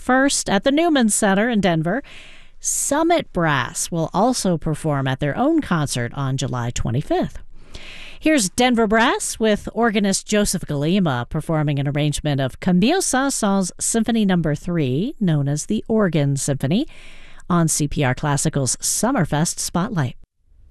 1st at the Newman Center in Denver. Summit Brass will also perform at their own concert on July 25th. Here's Denver Brass with organist Joseph Galima performing an arrangement of Camille Saint-Saëns' Symphony No. 3, known as the Organ Symphony, on CPR Classical's Summerfest Spotlight.